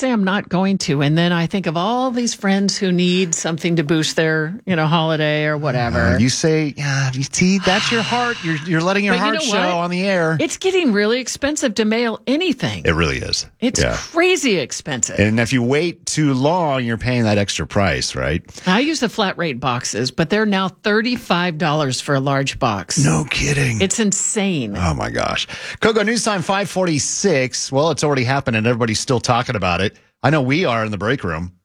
say I'm not going to, and then I think of all these friends who need something to boost their, holiday or whatever. You say, see, that's your heart. You're letting your heart show on the air. It's getting really expensive to mail anything. It really is. It's crazy expensive. And if you wait too long, you're paying that extra price, right? I use the flat rate boxes, but they're now $35 for a large box. No kidding. It's insane. Oh, my gosh. Kogo News Time 546. Well, it's already happened and everybody's still talking about it. I know we are in the break room.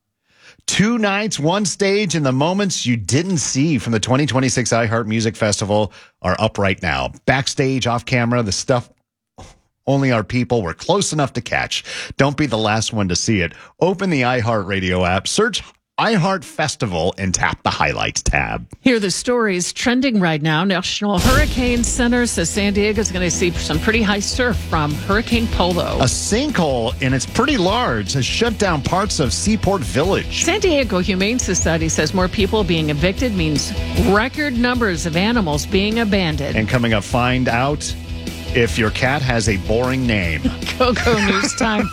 2 nights, 1 stage, and the moments you didn't see from the 2026 iHeart Music Festival are up right now. Backstage, off camera, the stuff only our people were close enough to catch. Don't be the last one to see it. Open the iHeart Radio app, search iHeart Festival, and tap the Highlights tab. Here are the stories trending right now. National Hurricane Center says San Diego is going to see some pretty high surf from Hurricane Polo. A sinkhole, and it's pretty large, has shut down parts of Seaport Village. San Diego Humane Society says more people being evicted means record numbers of animals being abandoned. And coming up, find out if your cat has a boring name. Kogo News Time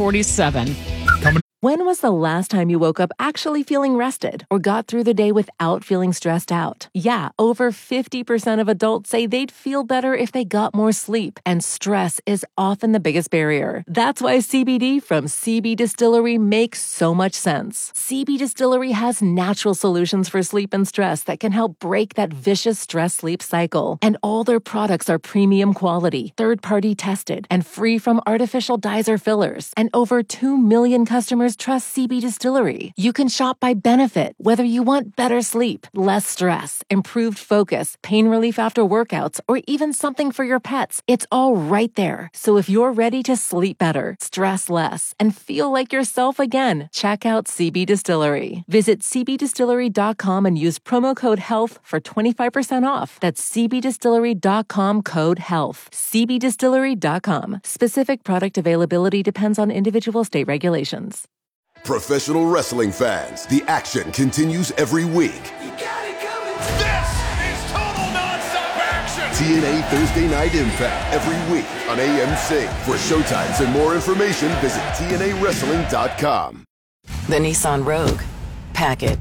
547. When was the last time you woke up actually feeling rested or got through the day without feeling stressed out? Yeah, over 50% of adults say they'd feel better if they got more sleep, and stress is often the biggest barrier. That's why CBD from CB Distillery makes so much sense. CB Distillery has natural solutions for sleep and stress that can help break that vicious stress-sleep cycle. And all their products are premium quality, third-party tested, and free from artificial dyes or fillers. And over 2 million customers trust CB Distillery. You can shop by benefit, whether you want better sleep, less stress, improved focus, pain relief after workouts, or even something for your pets. It's all right there. So if you're ready to sleep better, stress less, and feel like yourself again, check out CB Distillery. Visit cbdistillery.com and use promo code HEALTH for 25% off. That's cbdistillery.com, code HEALTH. cbdistillery.com. Specific product availability depends on individual state regulations. Professional wrestling fans, the action continues every week. You got it coming. This is total nonstop action. TNA Thursday Night Impact every week on AMC. For showtimes and more information, visit TNAWrestling.com. The Nissan Rogue. Pack it.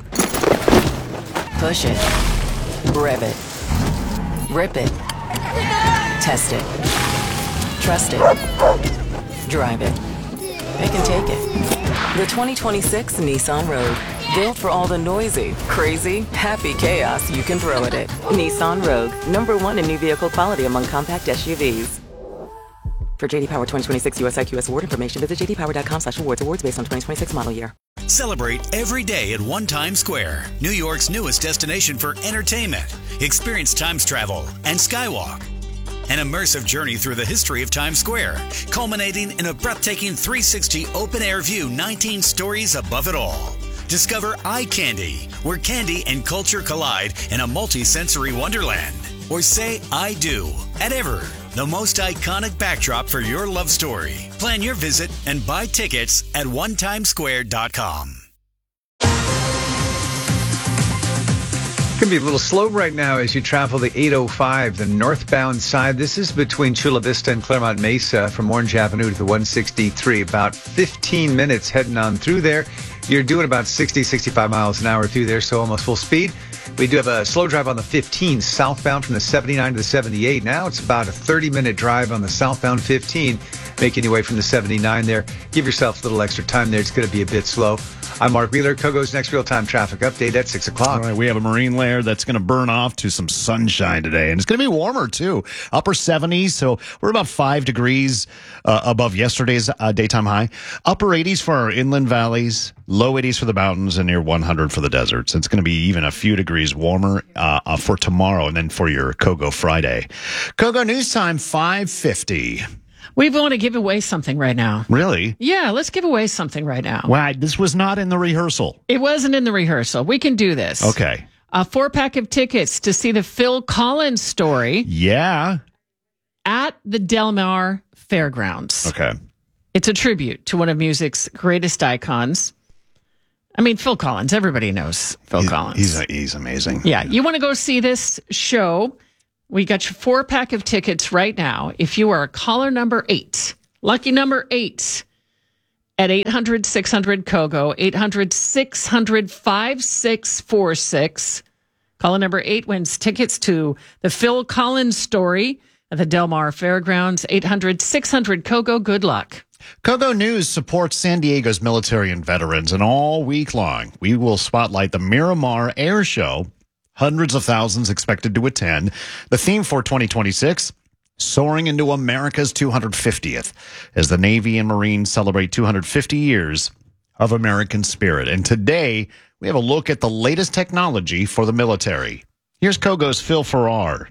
Push it. Rev it. Rip it. Test it. Trust it. Drive it. They can take it. The 2026 Nissan Rogue. Built for all the noisy, crazy, happy chaos you can throw at it. Nissan Rogue. #1 in new vehicle quality among compact SUVs. For JD Power 2026 US IQS award information, visit jdpower.com/awards. Awards based on 2026 model year. Celebrate every day at One Times Square, New York's newest destination for entertainment. Experience Times travel and Skywalk. An immersive journey through the history of Times Square, culminating in a breathtaking 360 open-air view 19 stories above it all. Discover Eye Candy, where candy and culture collide in a multi-sensory wonderland. Or say I do at Ever, the most iconic backdrop for your love story. Plan your visit and buy tickets at onetimesquare.com. Can be a little slow right now as you travel the 805, the northbound side. This is between Chula Vista and Claremont Mesa from Orange Avenue to the 163. About 15 minutes heading on through there. You're doing about 60, 65 miles an hour through there, so almost full speed. We do have a slow drive on the 15 southbound from the 79 to the 78. Now it's about a 30-minute drive on the southbound 15, making your way from the 79 there. Give yourself a little extra time there. It's going to be a bit slow. I'm Mark Wheeler. Kogo's next real-time traffic update at 6 o'clock. All right, we have a marine layer that's going to burn off to some sunshine today, and it's going to be warmer, too. Upper 70s, so we're about 5 degrees above yesterday's daytime high. Upper 80s for our inland valleys, low 80s for the mountains, and near 100 for the deserts. It's going to be even a few degrees warmer for tomorrow and then for your Kogo Friday. Kogo News Time 5:50. We want to give away something right now. Really? Yeah, let's give away something right now. Wow, this was not in the rehearsal. It wasn't in the rehearsal. We can do this. Okay. A 4-pack of tickets to see the Phil Collins story. Yeah. At the Del Mar Fairgrounds. Okay. It's a tribute to one of music's greatest icons. I mean, Phil Collins. Everybody knows Phil Collins. He's amazing. Yeah. You want to go see this show? We got your 4-pack of tickets right now. If you are caller number 8, lucky number 8, at 800-600-KOGO, 800-600-5646. Caller number 8 wins tickets to the Phil Collins story at the Del Mar Fairgrounds. 800-600-KOGO. Good luck. KOGO News supports San Diego's military and veterans, and all week long, we will spotlight the Miramar Air Show. Hundreds of thousands expected to attend. The theme for 2026, soaring into America's 250th, as the Navy and Marines celebrate 250 years of American spirit. And today, we have a look at the latest technology for the military. Here's KOGO's Phil Farrar.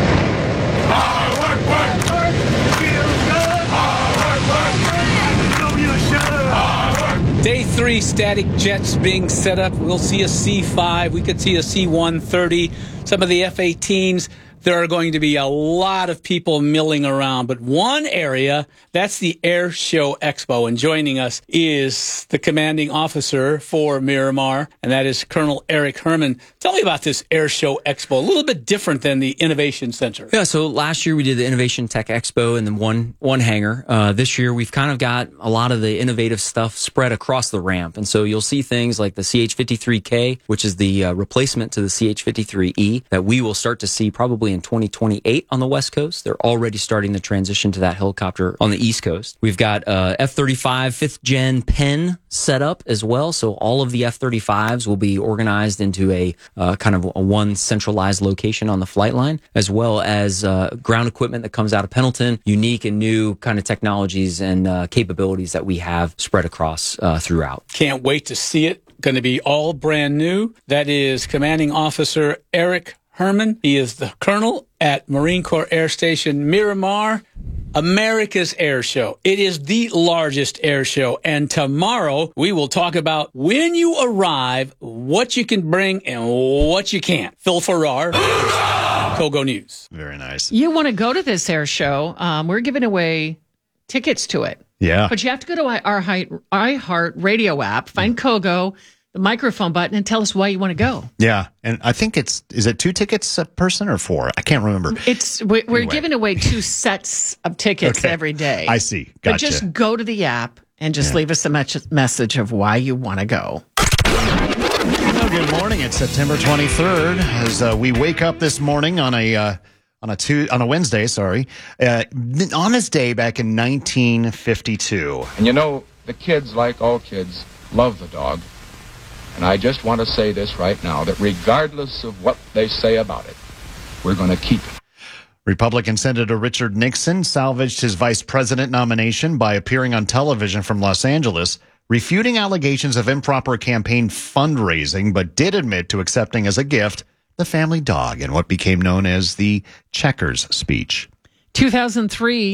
Day 3, static jets being set up. We'll see a C-5. We could see a C-130. Some of the F-18s. There are going to be a lot of people milling around. But one area, that's the Air Show Expo. And joining us is the commanding officer for Miramar, and that is Colonel Eric Herman. Tell me about this Air Show Expo. A little bit different than the Innovation Center. Yeah, so last year we did the Innovation Tech Expo and then one hangar. This year we've kind of got a lot of the innovative stuff spread across the ramp. And so you'll see things like the CH-53K, which is the replacement to the CH-53E that we will start to see probably in 2028 on the West Coast. They're already starting the transition to that helicopter on the East Coast. We've got F-35 5th Gen Pen set up as well. So all of the F-35s will be organized into a kind of a one centralized location on the flight line, as well as ground equipment that comes out of Pendleton, unique and new kind of technologies and capabilities that we have spread across throughout. Can't wait to see it. Going to be all brand new. That is Commanding Officer Eric Herman. He is the colonel at Marine Corps Air Station Miramar, America's air show. It is the largest air show. And tomorrow we will talk about when you arrive, what you can bring and what you can't. Phil Farrar, KOGO News. Very nice. You want to go to this air show. We're giving away tickets to it. Yeah. But you have to go to our iHeart Radio app, find KOGO, the microphone button, and tell us why you want to go. Yeah. And I think is it 2 tickets a person or 4? I can't remember. We're Anyway. giving away 2 sets of tickets every day. I see. Gotcha. But just go to the app and just leave us a message of why you want to go. Well, good morning. It's September 23rd as we wake up this morning on a Wednesday, on this day back in 1952. And you know, the kids, like all kids, love the dog. And I just want to say this right now, that regardless of what they say about it, we're going to keep it. Republican Senator Richard Nixon salvaged his vice president nomination by appearing on television from Los Angeles, refuting allegations of improper campaign fundraising, but did admit to accepting as a gift the family dog in what became known as the Checkers speech. 2003.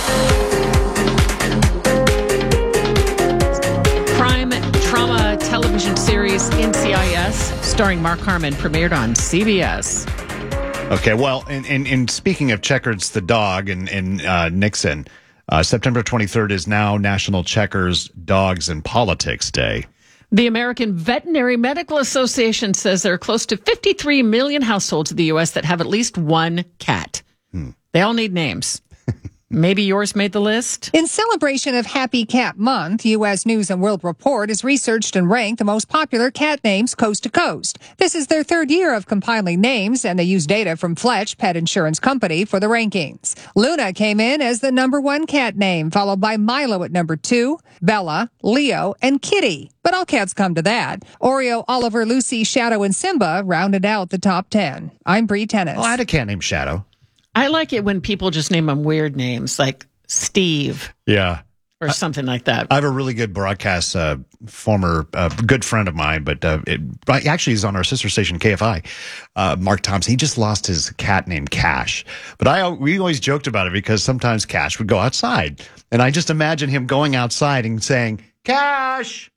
Crime drama television series NCIS, starring Mark Harmon, premiered on CBS. Okay, well, and speaking of Checkers the dog and Nixon, September 23rd is now National Checkers Dogs and Politics Day. The American Veterinary Medical Association says there are close to 53 million households in the U.S. that have at least one cat. They all need names. Maybe yours made the list? In celebration of Happy Cat Month, U.S. News & World Report has researched and ranked the most popular cat names coast to coast. This is their 3rd year of compiling names, and they use data from Fletch Pet Insurance Company for the rankings. Luna came in as the number 1 cat name, followed by Milo at number 2, Bella, Leo, and Kitty. But all cats come to that. Oreo, Oliver, Lucy, Shadow, and Simba rounded out the top 10. I'm Bree Tennis. Oh, I had a cat named Shadow. I like it when people just name them weird names, like Steve. Yeah. Or something like that. I have a really good broadcast, former good friend of mine, but actually he's on our sister station, KFI, Mark Thompson. He just lost his cat named Cash. But we always joked about it because sometimes Cash would go outside. And I just imagine him going outside and saying, Cash!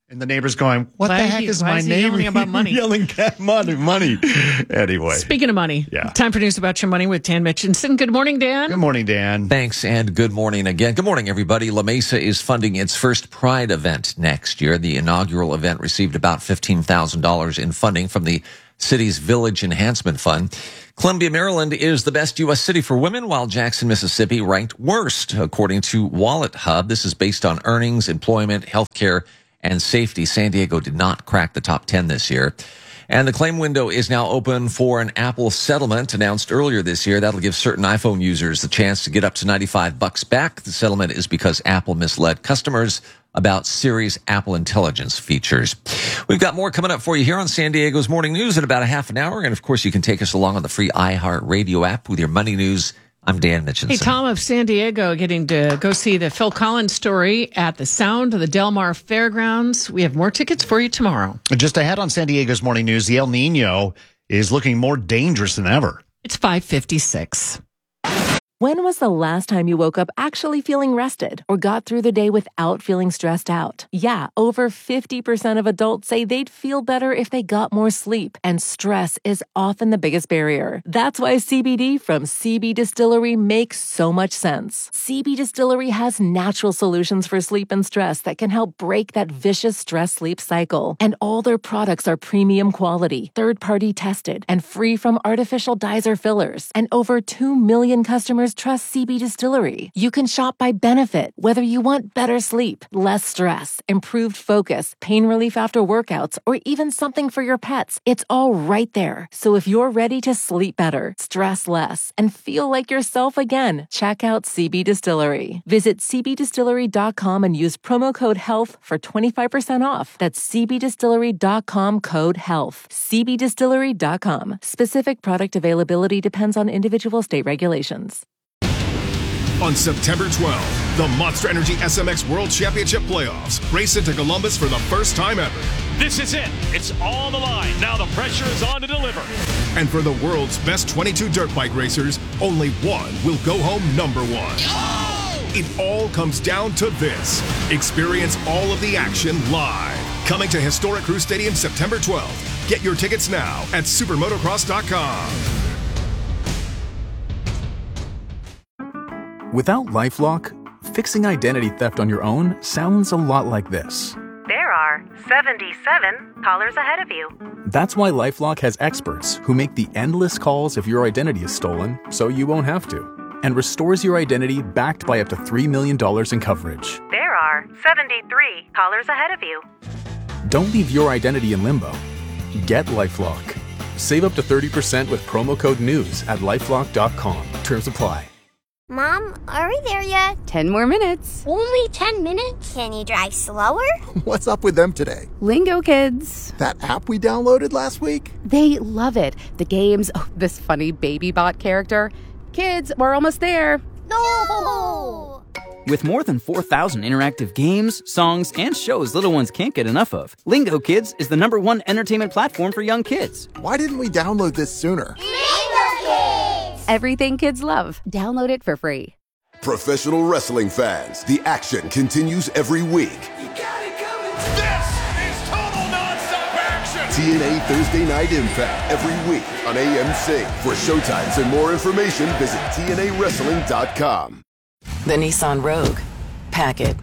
And the neighbor's going, what Why the is heck he- is why my is he neighbor yelling about money? yelling cat money. Anyway. Speaking of money, Yeah. time for news about your money with Dan Mitchinson. Good morning, Dan. Good morning, Dan. Thanks, and good morning again. Good morning, everybody. La Mesa is funding its first Pride event next year. The inaugural event received about $15,000 in funding from the city's Village Enhancement Fund. Columbia, Maryland is the best U.S. city for women, while Jackson, Mississippi ranked worst, according to Wallet Hub. This is based on earnings, employment, healthcare, and safety. San Diego did not crack the top 10 this year. And the claim window is now open for an Apple settlement announced earlier this year. That'll give certain iPhone users the chance to get up to $95 back. The settlement is because Apple misled customers about Siri's Apple Intelligence features. We've got more coming up for you here on San Diego's Morning News in about a half an hour. And of course, you can take us along on the free iHeartRadio app with your money news. I'm Dan Mitchinson. Hey, Tom of San Diego getting to go see the Phil Collins story at the Sound of the Del Mar Fairgrounds. We have more tickets for you tomorrow. Just ahead on San Diego's Morning News, the El Nino is looking more dangerous than ever. It's 5:56. When was the last time you woke up actually feeling rested or got through the day without feeling stressed out? Yeah, over 50% of adults say they'd feel better if they got more sleep, and stress is often the biggest barrier. That's why CBD from CB Distillery makes so much sense. CB Distillery has natural solutions for sleep and stress that can help break that vicious stress-sleep cycle. And all their products are premium quality, third-party tested, and free from artificial dyes or fillers. And over 2 million customers trust CB Distillery. You can shop by benefit, whether you want better sleep, less stress, improved focus, pain relief after workouts, or even something for your pets. It's all right there. So if you're ready to sleep better, stress less, and feel like yourself again, check out CB Distillery. Visit cbdistillery.com and use promo code HEALTH for 25% off. That's cbdistillery.com code HEALTH. cbdistillery.com. Specific product availability depends on individual state regulations. On September 12th, the Monster Energy SMX World Championship Playoffs race into Columbus for the first time ever. This is it. It's all on the line. Now the pressure is on to deliver. And for the world's best 22 dirt bike racers, only one will go home number one. It all comes down to this. Experience all of the action live. Coming to historic Crew Stadium September 12th. Get your tickets now at supermotocross.com. Without LifeLock, fixing identity theft on your own sounds a lot like this. There are 77 callers ahead of you. That's why LifeLock has experts who make the endless calls if your identity is stolen so you won't have to, and restores your identity backed by up to $3 million in coverage. There are 73 callers ahead of you. Don't leave your identity in limbo. Get LifeLock. Save up to 30% with promo code NEWS at LifeLock.com. Terms apply. Mom, are we there yet? 10 more minutes. Only 10 minutes? Can you drive slower? What's up with them today? Lingo Kids. That app we downloaded last week? They love it. The games, this funny baby bot character. Kids, we're almost there. No! With more than 4,000 interactive games, songs, and shows little ones can't get enough of, Lingo Kids is the #1 entertainment platform for young kids. Why didn't we download this sooner? Everything kids love. Download it for free. Professional wrestling fans, the action continues every week. This is total nonstop action. TNA Thursday Night Impact every week on AMC. For showtimes and more information, visit TNAWrestling.com. The Nissan Rogue. Pack it.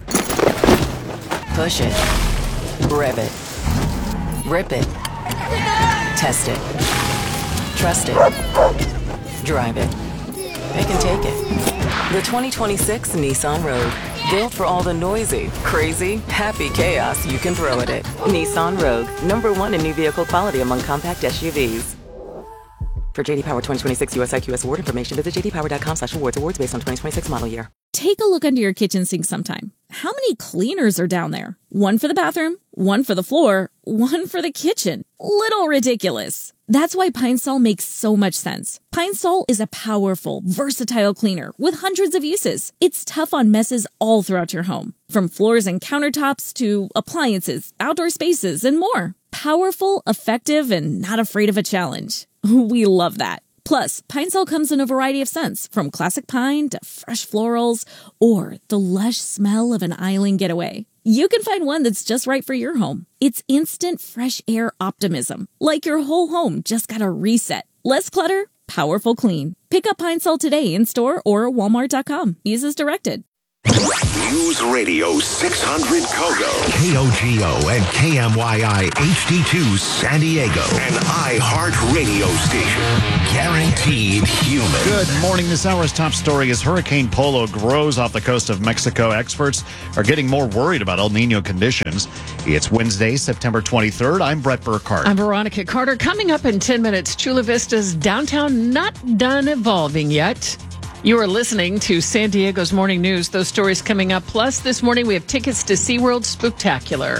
Push it. Rev it. Rip it. Test it. Trust it. Drive it. They can take it. The 2026 Nissan Rogue. Built for all the noisy, crazy, happy chaos you can throw at it. Nissan Rogue. #1 in new vehicle quality among compact SUVs. For JD Power 2026 US IQS award information, visit jdpower.com/awards. Awards based on 2026 model year. Take a look under your kitchen sink sometime. How many cleaners are down there? One for the bathroom, one for the floor, one for the kitchen. Little ridiculous. That's why Pine Sol makes so much sense. Pine Sol is a powerful, versatile cleaner with hundreds of uses. It's tough on messes all throughout your home, from floors and countertops to appliances, outdoor spaces, and more. Powerful, effective, and not afraid of a challenge. We love that. Plus, Pine Sol comes in a variety of scents, from classic pine to fresh florals or the lush smell of an island getaway. You can find one that's just right for your home. It's instant fresh air optimism, like your whole home just got a reset. Less clutter, powerful clean. Pick up Pine Sol today in store or Walmart.com. Use as directed. News Radio 600 Kogo, KOGO and KMYI HD2 San Diego, an iHeart radio station. Guaranteed human. Good morning. This hour's top story is Hurricane Polo grows off the coast of Mexico. Experts are getting more worried about El Nino conditions. It's Wednesday, September 23rd. I'm Brett Burkhardt. I'm Veronica Carter. Coming up in 10 minutes, Chula Vista's downtown not done evolving yet. You are listening to San Diego's Morning News. Those stories coming up. Plus, this morning we have tickets to SeaWorld Spooktacular.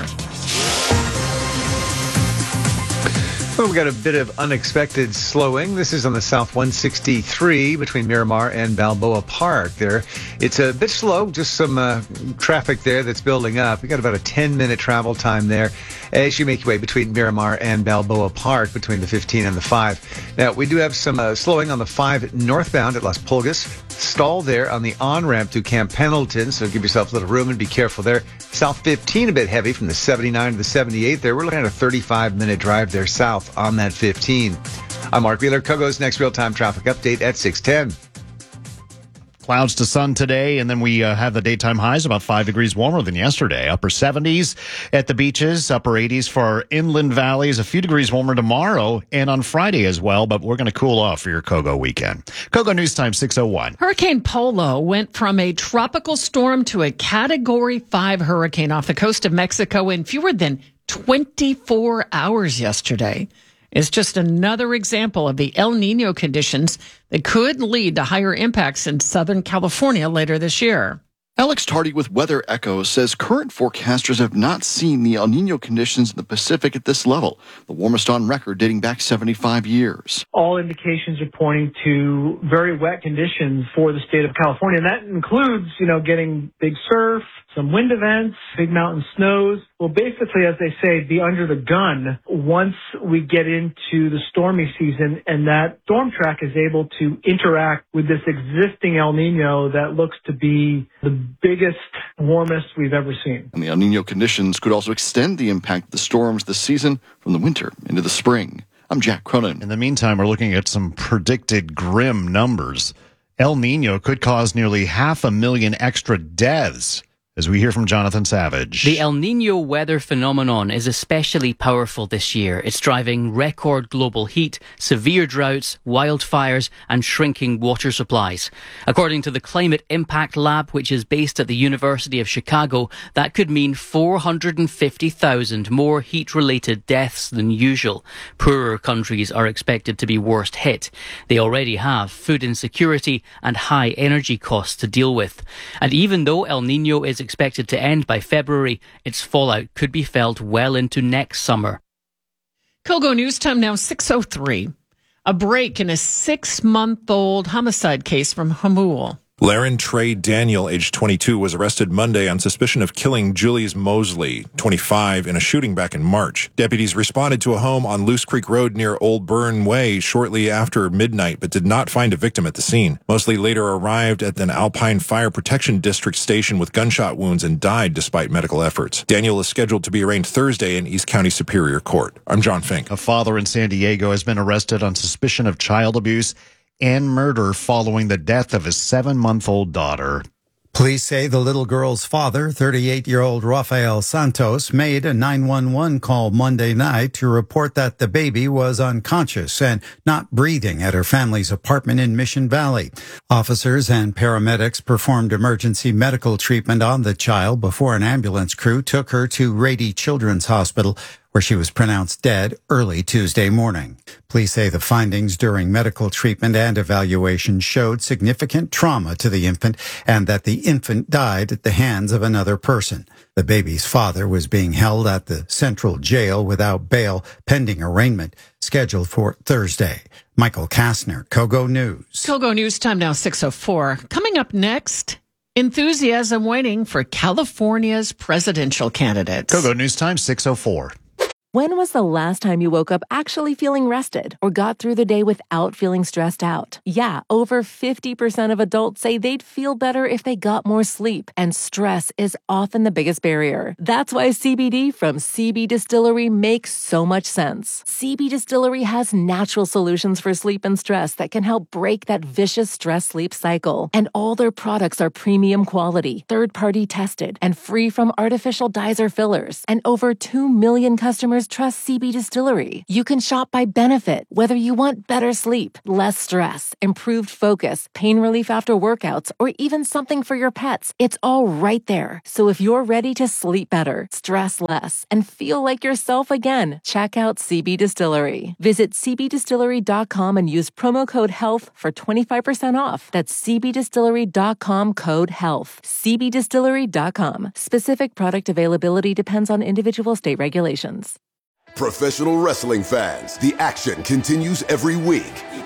Well, we got a bit of unexpected slowing. This is on the South 163 between Miramar and Balboa Park. There, it's a bit slow, just some traffic there that's building up. We got about a 10-minute travel time there as you make your way between Miramar and Balboa Park between the 15 and the 5. Now, we do have some slowing on the 5 northbound at Las Pulgas. Stall there on the on-ramp to Camp Pendleton, so give yourself a little room and be careful there. South 15 a bit heavy from the 79 to the 78 there. We're looking at a 35-minute drive there south on that 15. I'm Mark Wheeler. Kogo's next real-time traffic update at 6:10. Clouds to sun today, and then we have the daytime highs about 5 degrees warmer than yesterday. Upper 70s at the beaches, upper 80s for our inland valleys, a few degrees warmer tomorrow and on Friday as well, but we're going to cool off for your Kogo weekend. Kogo News Time 6:01. Hurricane Polo went from a tropical storm to a Category 5 hurricane off the coast of Mexico in fewer than 24 hours yesterday. It's just another example of the El Nino conditions that could lead to higher impacts in Southern California later this year. Alex Tardy with Weather Echo says current forecasters have not seen the El Nino conditions in the Pacific at this level, the warmest on record dating back 75 years. All indications are pointing to very wet conditions for the state of California, and that includes, getting big surf, some wind events, big mountain snows. Well, basically, as they say, be under the gun once we get into the stormy season, and that storm track is able to interact with this existing El Nino that looks to be the biggest, warmest we've ever seen. And the El Nino conditions could also extend the impact of the storms this season from the winter into the spring. I'm Jack Cronin. In the meantime, we're looking at some predicted grim numbers. El Nino could cause nearly 500,000 extra deaths, as we hear from Jonathan Savage. The El Nino weather phenomenon is especially powerful this year. It's driving record global heat, severe droughts, wildfires, and shrinking water supplies. According to the Climate Impact Lab, which is based at the University of Chicago, that could mean 450,000 more heat-related deaths than usual. Poorer countries are expected to be worst hit. They already have food insecurity and high energy costs to deal with. And even though El Nino is expected to end by February, its fallout could be felt well into next summer. Kogo News Time now 6:03. A break in a 6-month-old homicide case from Hamul. Laren Trey Daniel, age 22, was arrested Monday on suspicion of killing Julius Mosley, 25, in a shooting back in March. Deputies responded to a home on Loose Creek Road near Old Burn Way shortly after midnight, but did not find a victim at the scene. Mosley later arrived at an Alpine Fire Protection District station with gunshot wounds and died despite medical efforts. Daniel is scheduled to be arraigned Thursday in East County Superior Court. I'm John Fink. A father in San Diego has been arrested on suspicion of child abuse and murder following the death of his 7-month-old daughter. Police say the little girl's father, 38-year-old Rafael Santos, made a 911 call Monday night to report that the baby was unconscious and not breathing at her family's apartment in Mission Valley. Officers and paramedics performed emergency medical treatment on the child before an ambulance crew took her to Rady Children's Hospital, where she was pronounced dead early Tuesday morning. Police say the findings during medical treatment and evaluation showed significant trauma to the infant and that the infant died at the hands of another person. The baby's father was being held at the Central Jail without bail pending arraignment, scheduled for Thursday. Michael Kastner, Kogo News. Kogo News Time now 6:04. Coming up next, enthusiasm waning for California's presidential candidates. Kogo News Time 6:04. When was the last time you woke up actually feeling rested or got through the day without feeling stressed out? Yeah, over 50% of adults say they'd feel better if they got more sleep, and stress is often the biggest barrier. That's why CBD from CB Distillery makes so much sense. CB Distillery has natural solutions for sleep and stress that can help break that vicious stress-sleep cycle. And all their products are premium quality, third-party tested, and free from artificial dyes or fillers. And over 2 million customers trust CB Distillery. You can shop by benefit, whether you want better sleep, less stress, improved focus, pain relief after workouts, or even something for your pets. It's all right there. So if you're ready to sleep better, stress less, and feel like yourself again, check out CB Distillery. Visit cbdistillery.com and use promo code HEALTH for 25% off. That's cbdistillery.com, code HEALTH. cbdistillery.com. Specific product availability depends on individual state regulations. Professional wrestling fans, the action continues every week.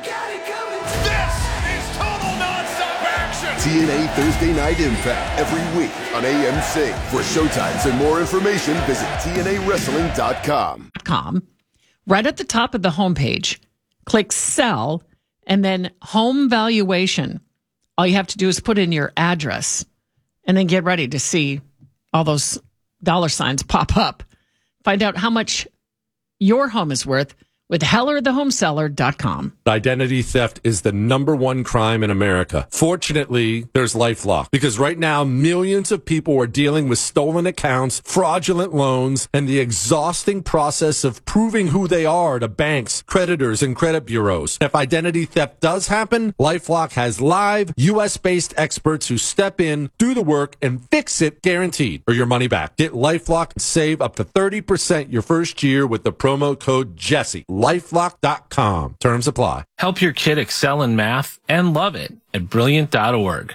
This is total nonstop action. TNA Thursday Night Impact every week on AMC. For showtimes and more information, visit TNAWrestling.com. Right at the top of the homepage, click Sell and then Home Valuation. All you have to do is put in your address and then get ready to see all those dollar signs pop up. Find out how much your home is worth with HellerTheHomeseller.com. Identity theft is the #1 crime in America. Fortunately, there's LifeLock, because right now millions of people are dealing with stolen accounts, fraudulent loans, and the exhausting process of proving who they are to banks, creditors, and credit bureaus. If identity theft does happen, LifeLock has live U.S.-based experts who step in, do the work, and fix it guaranteed, or your money back. Get LifeLock and save up to 30% your first year with the promo code Jesse. LifeLock.com. Terms apply. Help your kid excel in math and love it at Brilliant.org.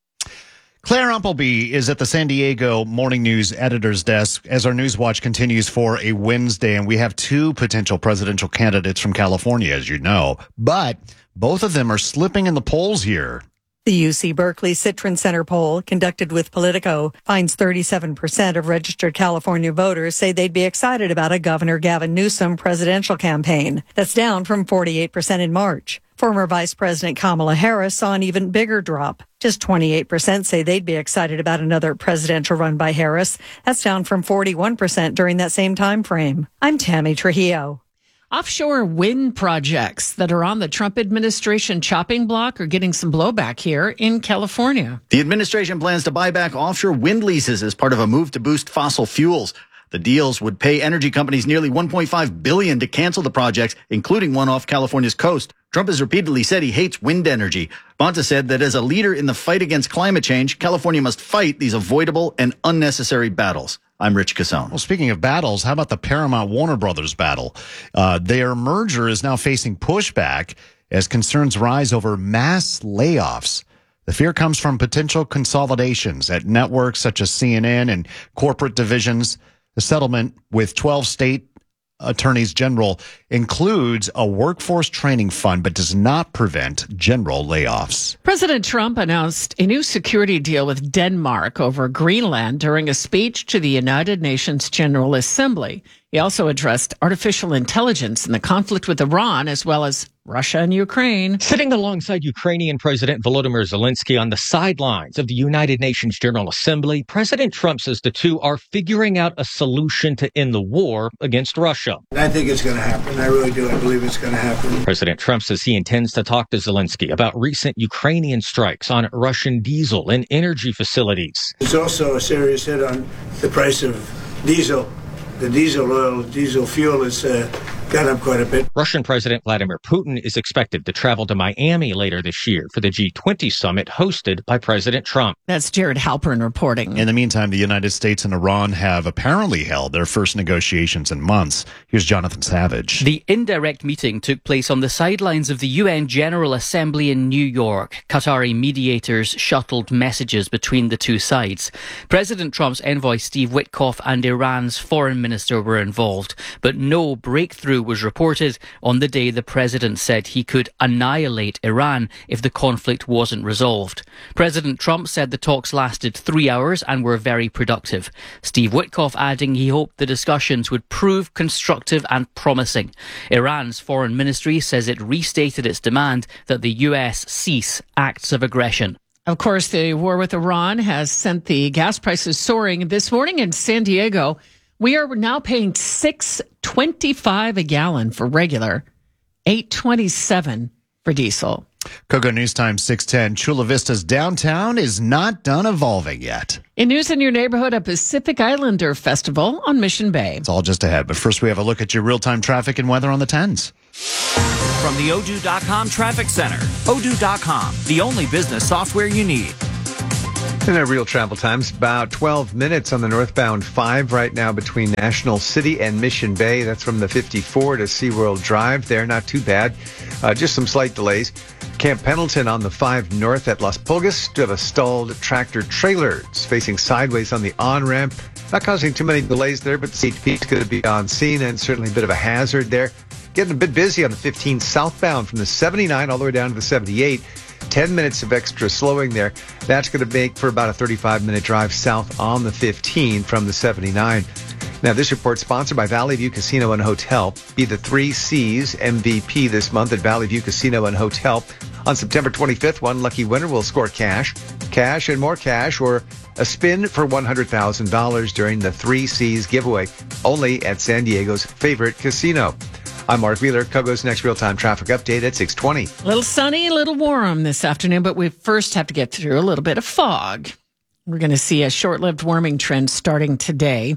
Claire Umpleby is at the San Diego Morning News editor's desk as our Newswatch continues for a Wednesday, and we have 2 potential presidential candidates from California, as you know, but both of them are slipping in the polls here. The UC Berkeley Citron Center poll, conducted with Politico, finds 37% of registered California voters say they'd be excited about a Governor Gavin Newsom presidential campaign. That's down from 48% in March. Former Vice President Kamala Harris saw an even bigger drop. Just 28% say they'd be excited about another presidential run by Harris. That's down from 41% during that same time frame. I'm Tammy Trujillo. Offshore wind projects that are on the Trump administration chopping block are getting some blowback here in California. The administration plans to buy back offshore wind leases as part of a move to boost fossil fuels. The deals would pay energy companies nearly $1.5 billion to cancel the projects, including one off California's coast. Trump has repeatedly said he hates wind energy. Bonta said that as a leader in the fight against climate change, California must fight these avoidable and unnecessary battles. I'm Rich Casone. Well, speaking of battles, how about the Paramount-Warner Brothers battle? Their merger is now facing pushback as concerns rise over mass layoffs. The fear comes from potential consolidations at networks such as CNN and corporate divisions. The settlement with 12 state attorneys general includes a workforce training fund, but does not prevent general layoffs. President Trump announced a new security deal with Denmark over Greenland during a speech to the United Nations General Assembly. He also addressed artificial intelligence and the conflict with Iran, as well as Russia and Ukraine. Sitting alongside Ukrainian President Volodymyr Zelensky on the sidelines of the United Nations General Assembly, President Trump says the two are figuring out a solution to end the war against Russia. I think it's going to happen. I really do. I believe it's going to happen. President Trump says he intends to talk to Zelensky about recent Ukrainian strikes on Russian diesel and energy facilities. There's also a serious hit on the price of diesel. The diesel fuel has gone up quite a bit. Russian President Vladimir Putin is expected to travel to Miami later this year for the G20 summit hosted by President Trump. That's Jared Halpern reporting. In the meantime, the United States and Iran have apparently held their first negotiations in months. Here's Jonathan Savage. The indirect meeting took place on the sidelines of the UN General Assembly in New York. Qatari mediators shuttled messages between the two sides. President Trump's envoy Steve Witkoff and Iran's foreign minister were involved, but no breakthrough breakthrough was reported on the day the president said he could annihilate Iran if the conflict wasn't resolved. President Trump said the talks lasted 3 hours and were very productive. Steve Witkoff adding he hoped the discussions would prove constructive and promising. Iran's foreign ministry says it restated its demand that the US cease acts of aggression. Of course, the war with Iran has sent the gas prices soaring. This morning in San Diego, we are now paying $6.25 a gallon for regular, $8.27 for diesel. Kogo News Time 610. Chula Vista's downtown is not done evolving yet. In news in your neighborhood, a Pacific Islander festival on Mission Bay. It's all just ahead. But first, we have a look at your real-time traffic and weather on the 10s. From the Odoo.com Traffic Center. Odoo.com, the only business software you need. And our real travel times, about 12 minutes on the northbound 5 right now between National City and Mission Bay. That's from the 54 to SeaWorld Drive there. Not too bad. Just some slight delays. Camp Pendleton on the 5 north at Las Pulgas. To have a stalled tractor trailer. It's facing sideways on the on-ramp. Not causing too many delays there, but the CHP is going to be on scene and certainly a bit of a hazard there. Getting a bit busy on the 15 southbound from the 79 all the way down to the 78. 10 minutes of extra slowing there. That's going to make for about a 35-minute drive south on the 15 from the 79. Now, this report sponsored by Valley View Casino and Hotel. Be the 3 C's MVP this month at Valley View Casino and Hotel. On September 25th, one lucky winner will score cash and more cash, or a spin for $100,000 during the 3 C's giveaway, only at San Diego's favorite casino. I'm Mark Wheeler. Kogo's next real-time traffic update at 6:20. A little sunny, a little warm this afternoon, but we first have to get through a little bit of fog. We're going to see a short-lived warming trend starting today.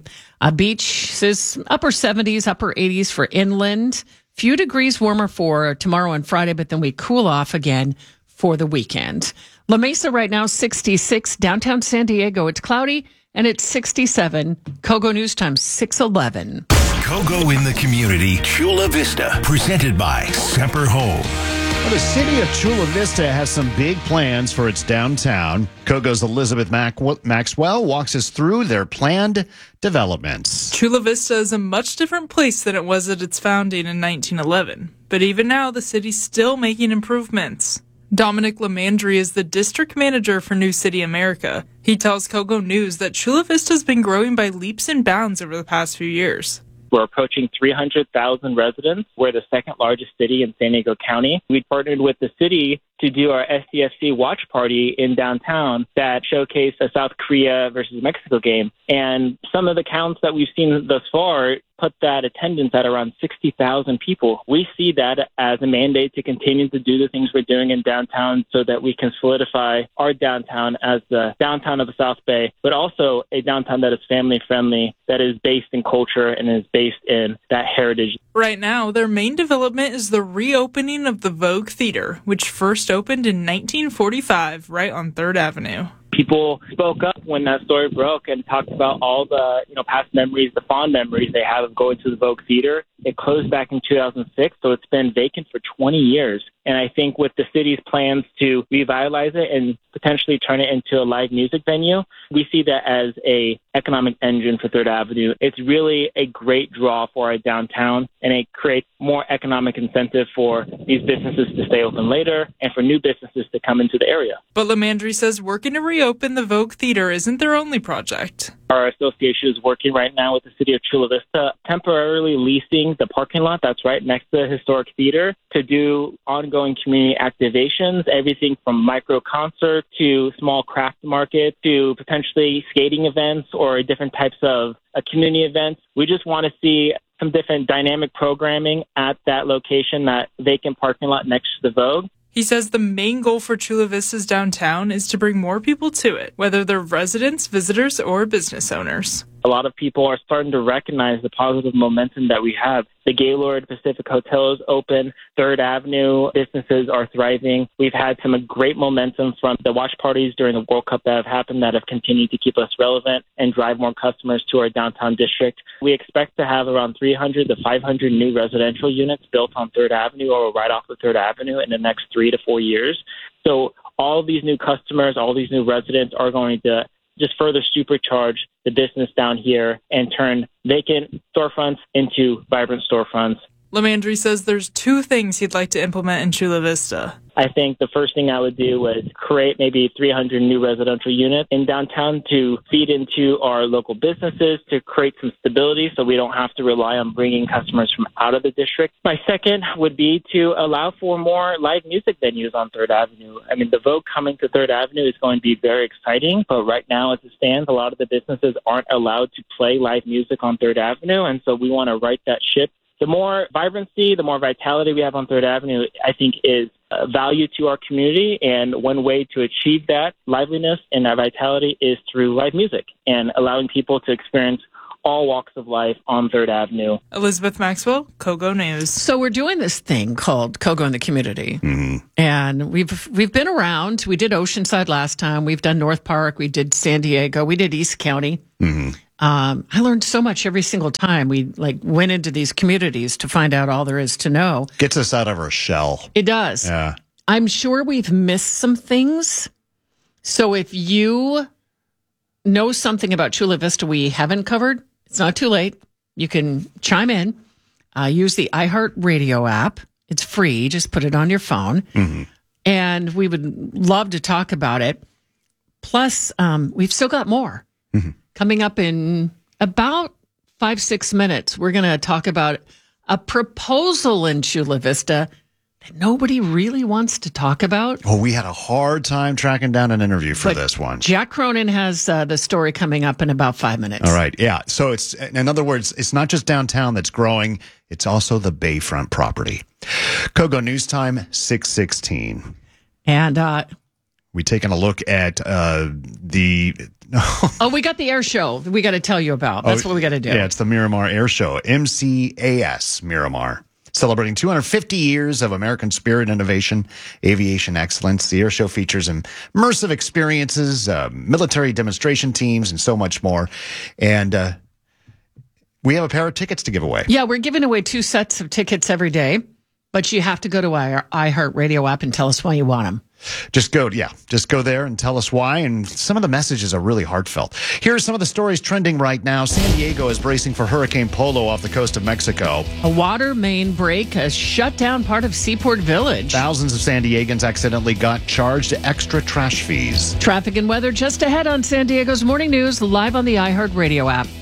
Beach is upper 70s, upper 80s for inland. Few degrees warmer for tomorrow and Friday, but then we cool off again for the weekend. La Mesa right now, 66. Downtown San Diego, it's cloudy, and it's 67. Kogo News Time, 6:11. Kogo in the community, Chula Vista, presented by Semper Home. Well, the city of Chula Vista has some big plans for its downtown. Kogo's Elizabeth Maxwell walks us through their planned developments. Chula Vista is a much different place than it was at its founding in 1911. But even now, the city's still making improvements. Dominic Lamandry is the district manager for New City America. He tells Kogo News that Chula Vista has been growing by leaps and bounds over the past few years. We're approaching 300,000 residents. We're the second largest city in San Diego County. We partnered with the city to do our SDFC watch party in downtown that showcased a South Korea versus Mexico game. And some of the counts that we've seen thus far put that attendance at around 60,000 people. We see that as a mandate to continue to do the things we're doing in downtown so that we can solidify our downtown as the downtown of the South Bay, but also a downtown that is family friendly, that is based in culture and is based in that heritage. Right now, their main development is the reopening of the Vogue Theater, which first opened in 1945 right on 3rd Avenue. People spoke up when that story broke and talked about all the past memories, the fond memories they have of going to the Vogue Theater. It closed back in 2006, so it's been vacant for 20 years. And I think with the city's plans to revitalize it and potentially turn it into a live music venue, we see that as a economic engine for 3rd Avenue. It's really a great draw for our downtown, and it creates more economic incentive for these businesses to stay open later and for new businesses to come into the area. But Lamandry says working to reopen the Vogue Theater isn't their only project. Our association is working right now with the city of Chula Vista, temporarily leasing the parking lot that's right next to the historic theater to do ongoing community activations, everything from micro concert to small craft market to potentially skating events or different types of community events. We just want to see some different dynamic programming at that location, that vacant parking lot next to the Vogue. He says the main goal for Chula Vista's downtown is to bring more people to it, whether they're residents, visitors, or business owners. A lot of people are starting to recognize the positive momentum that we have. The Gaylord Pacific Hotel is open. 3rd Avenue businesses are thriving. We've had some great momentum from the watch parties during the World Cup that have happened that have continued to keep us relevant and drive more customers to our downtown district. We expect to have around 300 to 500 new residential units built on 3rd Avenue or right off of 3rd Avenue in the next 3 to 4 years. So all these new customers, all these new residents are going to just further supercharge the business down here and turn vacant storefronts into vibrant storefronts. Lamandry says there's 2 things he'd like to implement in Chula Vista. I think the first thing I would do was create maybe 300 new residential units in downtown to feed into our local businesses, to create some stability so we don't have to rely on bringing customers from out of the district. My second would be to allow for more live music venues on 3rd Avenue. I mean, the vote coming to 3rd Avenue is going to be very exciting, but right now as it stands, a lot of the businesses aren't allowed to play live music on 3rd Avenue, and so we want to right that ship. The more vibrancy, the more vitality we have on 3rd Avenue, I think is value to our community. And one way to achieve that liveliness and that vitality is through live music and allowing people to experience all walks of life on 3rd Avenue. Elizabeth Maxwell, Kogo News. So we're doing this thing called Kogo in the Community. And we've been around. We did Oceanside last time. We've done North Park. We did San Diego. We did East County. I learned so much every single time we went into these communities to find out all there is to know. Gets us out of our shell. It does. Yeah. I'm sure we've missed some things. So if you know something about Chula Vista we haven't covered, it's not too late. You can chime in. Use the iHeartRadio app. It's free. Just put it on your phone. And we would love to talk about it. Plus, we've still got more. Coming up in about 5-6 minutes, we're going to talk about a proposal in Chula Vista that nobody really wants to talk about. Oh, we had a hard time tracking down an interview for this one. Jack Cronin has the story coming up in about 5 minutes. All right. Yeah. So it's, in other words, it's not just downtown that's growing. It's also the Bayfront property. Kogo News Time, 6:16. And we taking a look at the... we got the air show we got to tell you about. That's what we got to do. Yeah, it's the Miramar Air Show, MCAS Miramar. Celebrating 250 years of American spirit, innovation, aviation excellence. The air show features immersive experiences, military demonstration teams, and so much more. And we have a pair of tickets to give away. Yeah, we're giving away 2 sets of tickets every day, but you have to go to our iHeartRadio app and tell us why you want them. Just go there and tell us why. And some of the messages are really heartfelt. Here are some of the stories trending right now. San Diego is bracing for Hurricane Polo off the coast of Mexico. A water main break has shut down part of Seaport Village. Thousands of San Diegans accidentally got charged extra trash fees. Traffic and weather just ahead on San Diego's Morning News, live on the iHeartRadio app.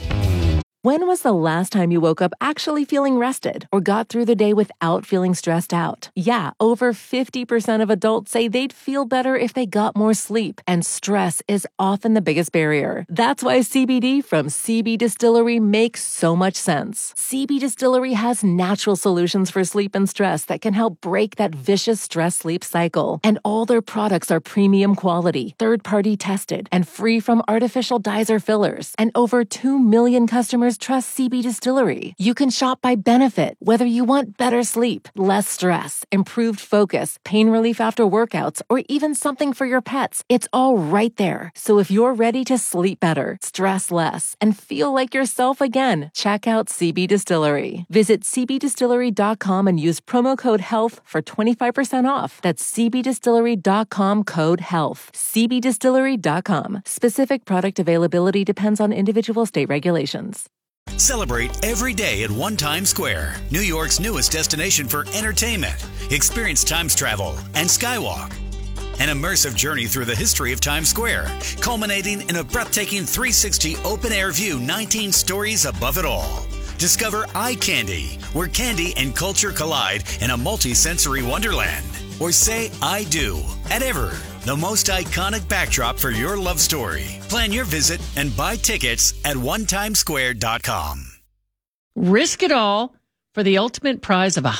When was the last time you woke up actually feeling rested or got through the day without feeling stressed out? Yeah, over 50% of adults say they'd feel better if they got more sleep, and stress is often the biggest barrier. That's why CBD from CB Distillery makes so much sense. CB Distillery has natural solutions for sleep and stress that can help break that vicious stress-sleep cycle. And all their products are premium quality, third-party tested, and free from artificial dyes or fillers. And over 2 million customers trust CB Distillery. You can shop by benefit, whether you want better sleep, less stress, improved focus, pain relief after workouts, or even something for your pets. It's all right there. So if you're ready to sleep better, stress less, and feel like yourself again, check out CB Distillery. Visit cbdistillery.com and use promo code HEALTH for 25% off. That's cbdistillery.com, code HEALTH. cbdistillery.com. Specific product availability depends on individual state regulations. Celebrate every day at One Times Square, New York's newest destination for entertainment. Experience Times Travel and Skywalk. An immersive journey through the history of Times Square, culminating in a breathtaking 360 open-air view 19 stories above it all. Discover Eye Candy, where candy and culture collide in a multi-sensory wonderland. Or say I do at Ever, the most iconic backdrop for your love story. Plan your visit and buy tickets at onetimesquare.com. Risk it all for the ultimate prize of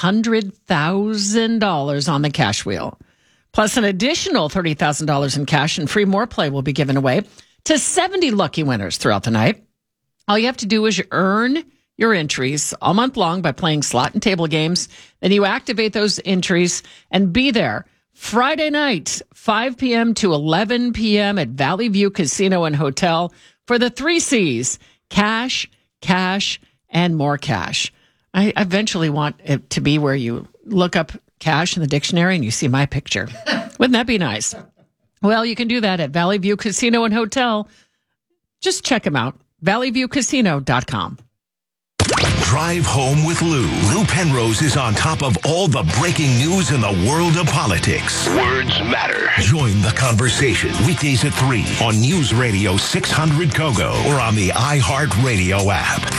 $100,000 on the cash wheel. Plus an additional $30,000 in cash and free more play will be given away to 70 lucky winners throughout the night. All you have to do is earn your entries all month long by playing slot and table games. Then you activate those entries and be there Friday night, 5 p.m. to 11 p.m. at Valley View Casino and Hotel for the 3 C's, cash, cash, and more cash. I eventually want it to be where you look up cash in the dictionary and you see my picture. Wouldn't that be nice? Well, you can do that at Valley View Casino and Hotel. Just check them out, valleyviewcasino.com. Drive Home with Lou. Lou Penrose is on top of all the breaking news in the world of politics. Words matter. Join the conversation weekdays at 3 on News Radio 600 Kogo or on the iHeartRadio app.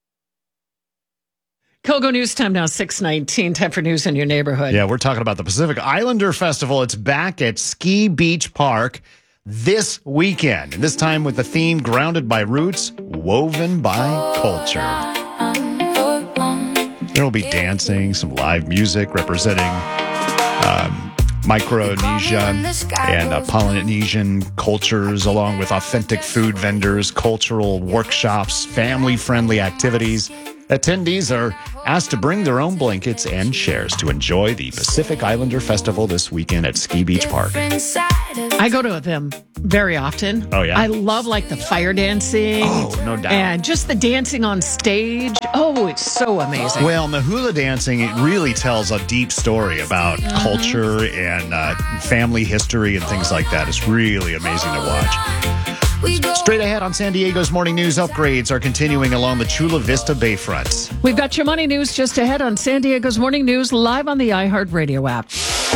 Kogo News Time now, 6:19. Time for news in your neighborhood. Yeah, we're talking about the Pacific Islander Festival. It's back at Ski Beach Park this weekend, and this time with the theme Grounded by Roots, Woven by Culture. There will be dancing, some live music representing Micronesia and Polynesian cultures, along with authentic food vendors, cultural workshops, family-friendly activities. Attendees are asked to bring their own blankets and chairs to enjoy the Pacific Islander Festival this weekend at Ski Beach Park. I go to them very often. Oh, yeah? I love, like, the fire dancing. Oh, no doubt. And just the dancing on stage. Oh, it's so amazing. Well, the hula dancing, it really tells a deep story about culture and family history and things like that. It's really amazing to watch. Straight ahead on San Diego's Morning News, upgrades are continuing along the Chula Vista Bayfront. We've got your money news just ahead on San Diego's Morning News, live on the iHeartRadio app.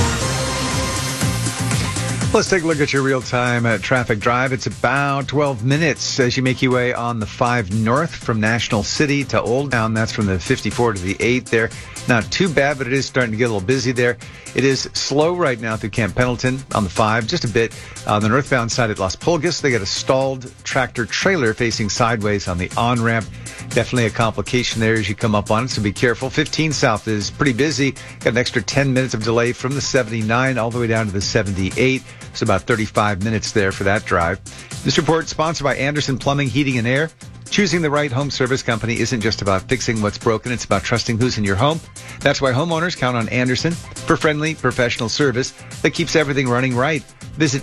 Let's take a look at your real-time traffic drive. It's about 12 minutes as you make your way on the 5 North from National City to Old Town. That's from the 54 to the 8 there. Not too bad, but it is starting to get a little busy there. It is slow right now through Camp Pendleton on the 5, just a bit. On the northbound side at Las Pulgas, they got a stalled tractor trailer facing sideways on the on-ramp. Definitely a complication there as you come up on it, so be careful. 15 South is pretty busy. Got an extra 10 minutes of delay from the 79 all the way down to the 78. It's about 35 minutes there for that drive. This report sponsored by Anderson Plumbing, Heating and Air. Choosing the right home service company isn't just about fixing what's broken. It's about trusting who's in your home. That's why homeowners count on Anderson for friendly, professional service that keeps everything running right. Visit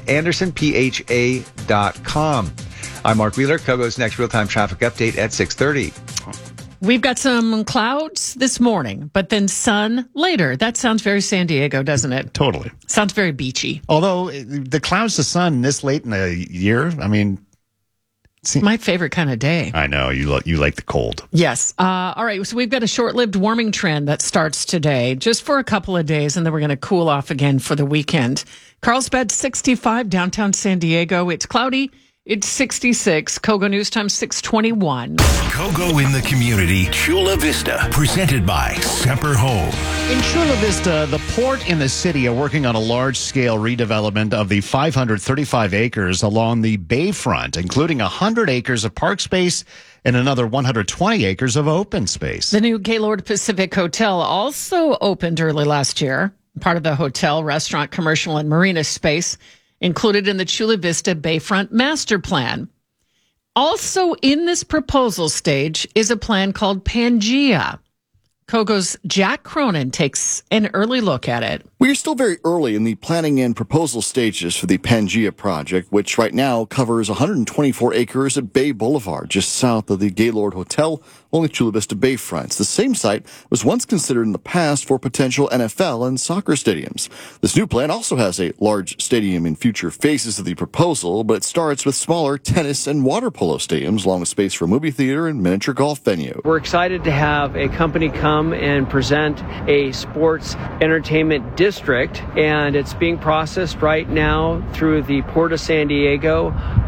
AndersonPHA.com. I'm Mark Wheeler. Kogo's next real-time traffic update at 6:30. We've got some clouds this morning, but then sun later. That sounds very San Diego, doesn't it? Totally. Sounds very beachy. Although the clouds to sun this late in the year, I mean... My favorite kind of day. I know. You like the cold. Yes. All right. So we've got a short-lived warming trend that starts today, just for a couple of days, and then we're going to cool off again for the weekend. Carlsbad, 65, downtown San Diego. It's cloudy. It's 66. Kogo News Time, 6:21. Kogo in the community, Chula Vista, presented by Semper Home. In Chula Vista, the port and the city are working on a large-scale redevelopment of the 535 acres along the bayfront, including 100 acres of park space and another 120 acres of open space. The new Gaylord Pacific Hotel also opened early last year, part of the hotel, restaurant, commercial, and marina space included in the Chula Vista Bayfront Master Plan. Also in this proposal stage is a plan called Pangea. Kogo's Jack Cronin takes an early look at it. We are still very early in the planning and proposal stages for the Pangea project, which right now covers 124 acres at Bay Boulevard, just south of the Gaylord Hotel on the Chula Vista Bayfront. The same site was once considered in the past for potential NFL and soccer stadiums. This new plan also has a large stadium in future phases of the proposal, but it starts with smaller tennis and water polo stadiums, along with space for a movie theater and miniature golf venue. We're excited to have a company come and present a sports entertainment district, and it's being processed right now through the Port of San Diego,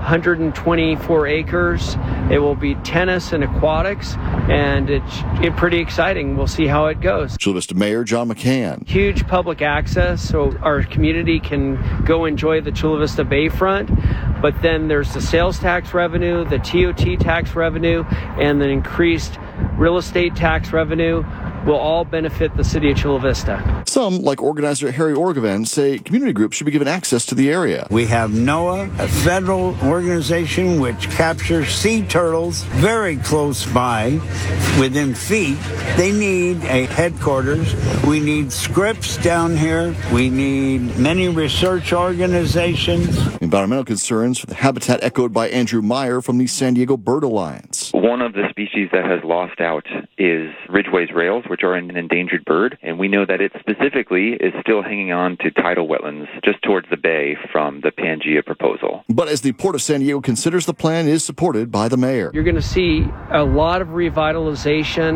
124 acres. It will be tennis and aquatics, and it's pretty exciting. We'll see how it goes. Chula Vista Mayor John McCann. Huge public access, so our community can go enjoy the Chula Vista Bayfront, but then there's the sales tax revenue, the TOT tax revenue, and the increased real estate tax revenue will all benefit the city of Chula Vista. Some, like organizer Harry Orgavan, say community groups should be given access to the area. We have NOAA, a federal organization which captures sea turtles very close by, within feet. They need a headquarters. We need Scripps down here. We need many research organizations. Environmental concerns for the habitat echoed by Andrew Meyer from the San Diego Bird Alliance. One of the species that has lost out is Ridgway's rails, which are an endangered bird, and we know that it specifically is still hanging on to tidal wetlands just towards the bay from the Pangea proposal. But as the Port of San Diego considers the plan is supported by the mayor. You're going to see a lot of revitalization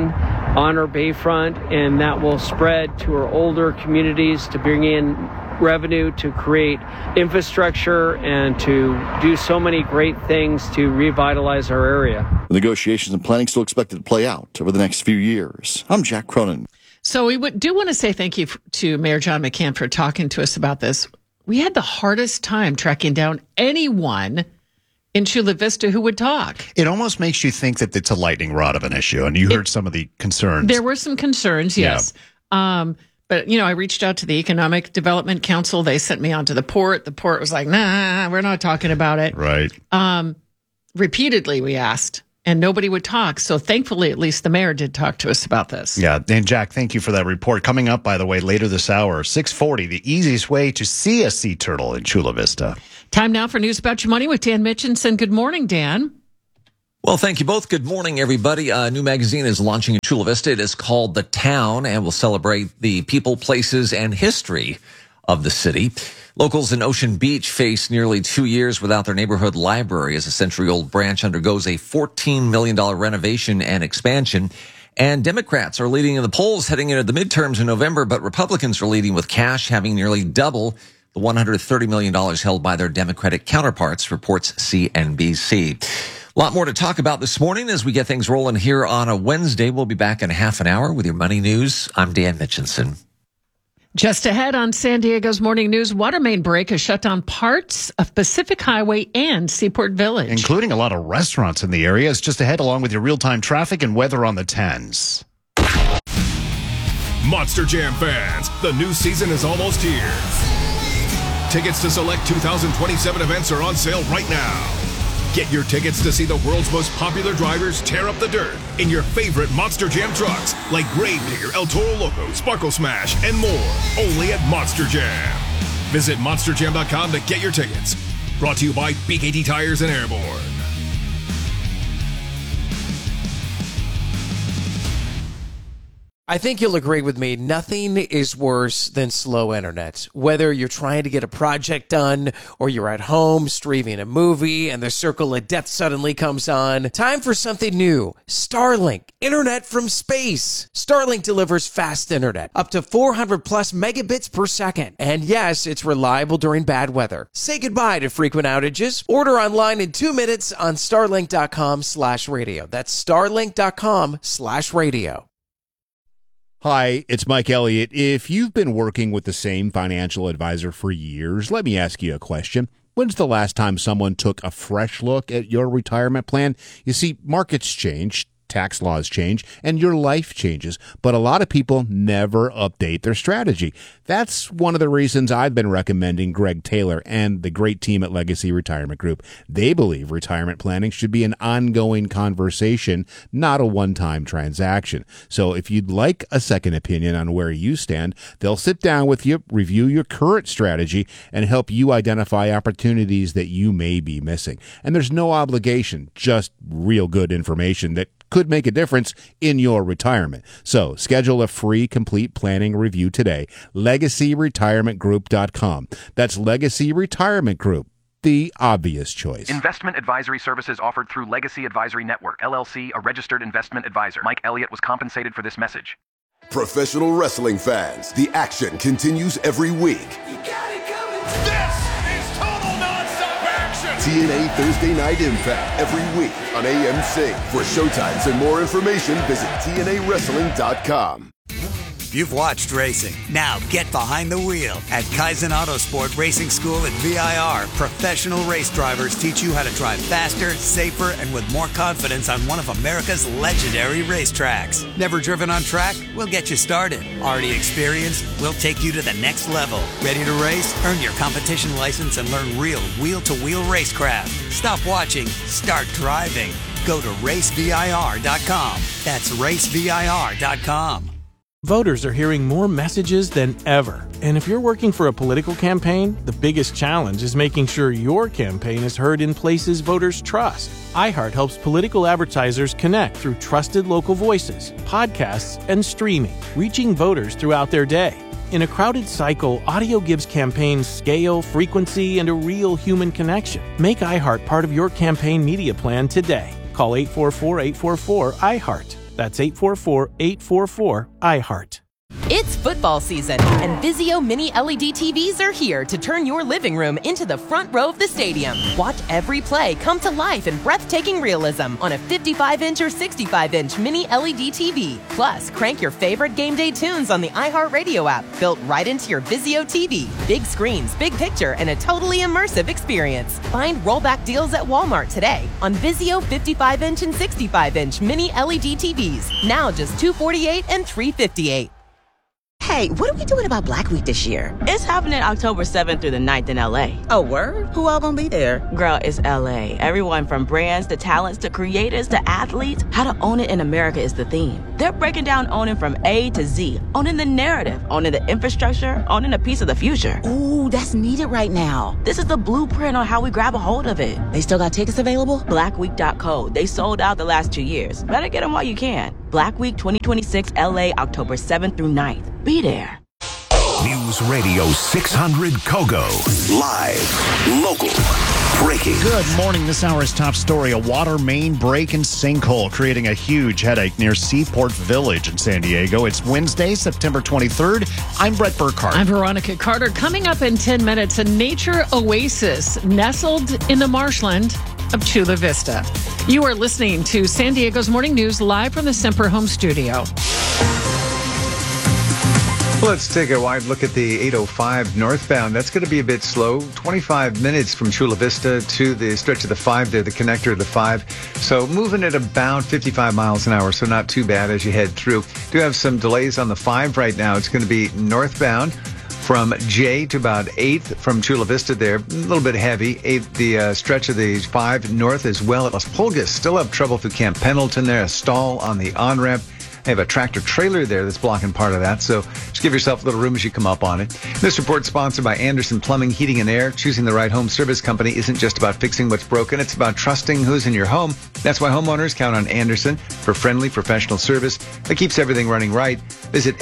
on our bayfront, and that will spread to our older communities to bring in revenue, to create infrastructure, and to do so many great things to revitalize our area. The negotiations and planning still expected to play out over the next few years. I'm Jack Cronin. So we do want to say thank you to Mayor John McCann for talking to us about this. We had the hardest time tracking down anyone in Chula Vista who would talk. It almost makes you think that it's a lightning rod of an issue, and you heard some of the concerns. There were some concerns, yes. Yeah. But, I reached out to the Economic Development Council. They sent me on to the port. The port was like, nah, we're not talking about it. Right. Repeatedly, we asked, and nobody would talk. So thankfully, at least the mayor did talk to us about this. Yeah. And Jack, thank you for that report. Coming up, by the way, later this hour, 6:40, the easiest way to see a sea turtle in Chula Vista. Time now for News About Your Money with Dan Mitchinson. Good morning, Dan. Well, thank you both. Good morning, everybody. A new magazine is launching in Chula Vista. It is called The Town and will celebrate the people, places, and history of the city. Locals in Ocean Beach face nearly 2 years without their neighborhood library as a century-old branch undergoes a $14 million renovation and expansion. And Democrats are leading in the polls heading into the midterms in November, but Republicans are leading with cash, having nearly double the $130 million held by their Democratic counterparts, reports CNBC. A lot more to talk about this morning as we get things rolling here on a Wednesday. We'll be back in a half an hour with your money news. I'm Dan Mitchinson. Just ahead on San Diego's Morning News, water main break has shut down parts of Pacific Highway and Seaport Village, including a lot of restaurants in the area. It's just ahead along with your real-time traffic and weather on the 10s. Monster Jam fans, the new season is almost here. Tickets to select 2027 events are on sale right now. Get your tickets to see the world's most popular drivers tear up the dirt in your favorite Monster Jam trucks like Gravedigger, El Toro Loco, Sparkle Smash, and more. Only at Monster Jam. Visit monsterjam.com to get your tickets. Brought to you by BKT Tires and Airborne. I think you'll agree with me, nothing is worse than slow internet. Whether you're trying to get a project done or you're at home streaming a movie and the circle of death suddenly comes on, time for something new. Starlink, internet from space. Starlink delivers fast internet, up to 400 plus megabits per second. And yes, it's reliable during bad weather. Say goodbye to frequent outages. Order online in 2 minutes on starlink.com/radio. That's starlink.com/radio. Hi, it's Mike Elliott. If you've been working with the same financial advisor for years, let me ask you a question. When's the last time someone took a fresh look at your retirement plan? You see, markets change, tax laws change, and your life changes, but a lot of people never update their strategy. That's one of the reasons I've been recommending Greg Taylor and the great team at Legacy Retirement Group. They believe retirement planning should be an ongoing conversation, not a one-time transaction. So if you'd like a second opinion on where you stand, they'll sit down with you, review your current strategy, and help you identify opportunities that you may be missing. And there's no obligation, just real good information that could make a difference in your retirement. So schedule a free complete planning review today. LegacyRetirementGroup.com. That's Legacy Retirement Group, the obvious choice. Investment advisory services offered through Legacy Advisory Network, LLC, a registered investment advisor. Mike Elliott was compensated for this message. Professional wrestling fans, the action continues every week. TNA Thursday Night Impact every week on AMC. For showtimes and more information, visit TNAWrestling.com. You've watched racing. Now get behind the wheel. At Kaizen Autosport Racing School at VIR, professional race drivers teach you how to drive faster, safer, and with more confidence on one of America's legendary racetracks. Never driven on track? We'll get you started. Already experienced? We'll take you to the next level. Ready to race? Earn your competition license and learn real wheel-to-wheel racecraft. Stop watching. Start driving. Go to racevir.com. That's racevir.com. Voters are hearing more messages than ever. And if you're working for a political campaign, the biggest challenge is making sure your campaign is heard in places voters trust. iHeart helps political advertisers connect through trusted local voices, podcasts, and streaming, reaching voters throughout their day. In a crowded cycle, audio gives campaigns scale, frequency, and a real human connection. Make iHeart part of your campaign media plan today. Call 844-844-iHeart. That's 844-844-IHEART. It's football season, and Vizio Mini LED TVs are here to turn your living room into the front row of the stadium. Watch every play come to life in breathtaking realism on a 55-inch or 65-inch Mini LED TV. Plus, crank your favorite game day tunes on the iHeartRadio app, built right into your Vizio TV. Big screens, big picture, and a totally immersive experience. Find rollback deals at Walmart today on Vizio 55-inch and 65-inch Mini LED TVs. Now just $248 and $358. Hey, what are we doing about Black Week this year? It's happening October 7th through the 9th in LA. Oh, word? Who all gonna be there? Girl, it's LA. Everyone from brands to talents to creators to athletes. How to own it in America is the theme. They're breaking down owning from A to Z. Owning the narrative, owning the infrastructure, owning a piece of the future. Ooh, that's needed right now. This is the blueprint on how we grab a hold of it. They still got tickets available? Blackweek.co. They sold out the last 2 years. Better get them while you can. Black Week 2026 LA, October 7th through 9th. Be there. News Radio 600 Kogo. Live, local, breaking. Good morning. This hour's top story. A water main break and sinkhole creating a huge headache near Seaport Village in San Diego. It's Wednesday, September 23rd. I'm Brett Burkhardt. I'm Veronica Carter. Coming up in 10 minutes, a nature oasis nestled in the marshland of Chula Vista. You are listening to San Diego's Morning News live from the Semper Home Studio. Let's take a wide look at the 805 northbound. That's going to be a bit slow. 25 minutes from Chula Vista to the stretch of the 5 there, the connector of the 5. So moving at about 55 miles an hour, so not too bad as you head through. Do have some delays on the 5 right now. It's going to be northbound from J to about 8th from Chula Vista there. A little bit heavy. The stretch of the 5 north as well at Las Pulgas. Still have trouble through Camp Pendleton there. A stall on the on-ramp. They have a tractor trailer there that's blocking part of that, so just give yourself a little room as you come up on it. This report sponsored by Anderson Plumbing, Heating and Air. Choosing the right home service company isn't just about fixing what's broken, it's about trusting who's in your home. That's why homeowners count on Anderson for friendly professional service that keeps everything running right. Visit